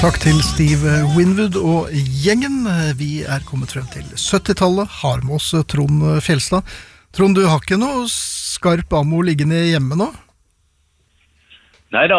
Takk til Steve Winwood og gjengen. Vi kommet frem til 70-tallet, har med oss Trond Fjelstad. Trond, du har ikke noe skarp ammo liggende hjemme nå? Neida,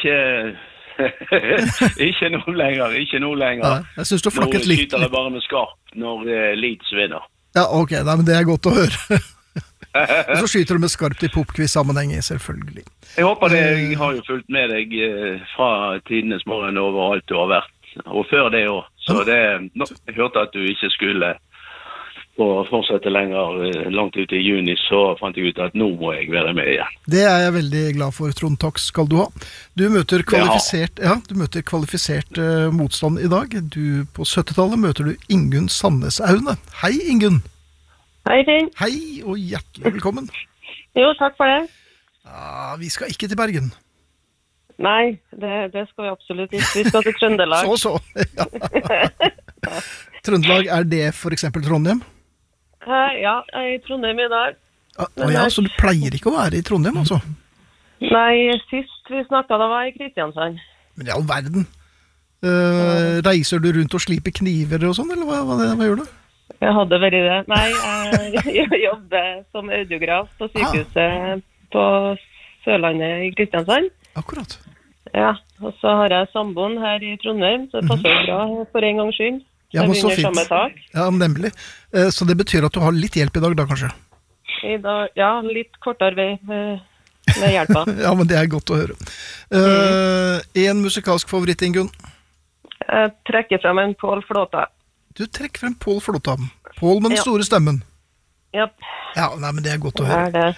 ikke noe lenger. Nei, jeg synes du har flakket litt. Nå skyter jeg bare med skarp når Leeds vinner. Ja, ok, nei, men det godt å høre. Og så skyter du med skarpt I popquiz-sammenheng, selvfølgelig. Jeg håper det, jeg har jo fulgt med deg fra tidenes morgen overalt du har vært, og før det også. Så jeg hørte at du ikke skulle fortsette lenger langt ut I juni, så fant jeg ut at nå må jeg være med igjen. Det jeg veldig glad for, Trond. Takk skal du ha. Du møter kvalifisert motstand I dag. På 70-tallet møter du Ingunn Sandnes-Aune. Hei, Ingunn! Hei, Finn. Hei, og hjertelig velkommen. Jo, takk for det. Ja, vi skal ikke til Bergen. Nei, det skal vi absolutt ikke. Vi skal til Trøndelag. Så, ja. Trøndelag, det for eksempel Trondheim? Ja, jeg I Trondheim I dag. Ja, så du pleier ikke å være I Trondheim, altså? Nei, sist vi snakket, da var jeg I Kristiansand. Men I all verden. Reiser du rundt og sliper kniver og sånn, eller hva gjør du? Jeg hadde vært I det. Nei, jeg jobber som audiograf på sykehuset på Sørlandet I Kristiansand. Akkurat. Ja, og så har jeg samboen her I Trondheim, så det passer bra for en gangs skyld. Ja, men så fint. Ja, nemlig. Så det betyr at du har litt hjelp I dag da, kanskje? I dag, ja, litt kortere vei med hjelpa. Ja, men det godt å høre. En musikalsk favoritt, Ingunn? Jeg trekker frem en Pål Flåta. Du trekker frem Pål Flåta. Pål med den store stemmen. Ja. Ja, nei, men det godt å høre. Det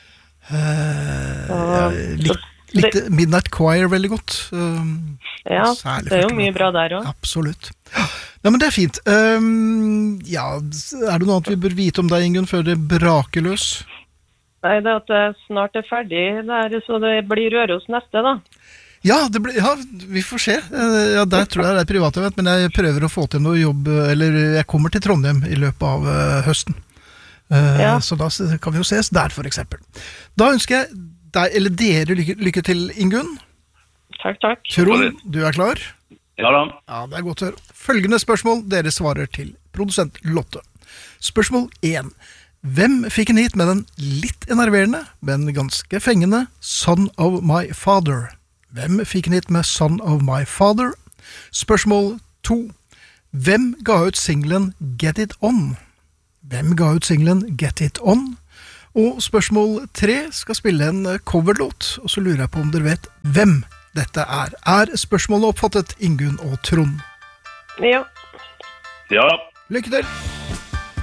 likte Midnight Choir veldig godt. Ja, det jo mye bra der også. Absolutt. Nei, men det fint. Ja, det noe annet vi bør vite om deg, Ingunn, før det braker løs? Nei, det at det snart ferdig der, så det blir Røros neste da. Ja, vi får se. Ja, der tror jeg det privat event, men jeg prøver å få til noe jobb, eller jeg kommer til Trondheim I løpet av høsten. Så da kan vi jo ses der, for eksempel. Da ønsker jeg deg, eller dere, lykke til, Ingunn. Takk. Trond, du klar? Ja da. Ja, det godt å høre. Følgende spørsmål, dere svarer til produsent Lotte. Spørsmål 1. Hvem fikk en hit med den litt enerverende, men ganske fengende Son of My Father? Hvem fikk en hit med Son of My Father? Spørsmål 2. Hvem ga ut singlen Get It On? Hvem ga ut singlen Get It On? Og spørsmål 3 skal spille en coverlåt, og så lurer jeg på om dere vet hvem dette spørsmålet oppfattet, Ingunn og Trond? Ja. Ja. Lykke til!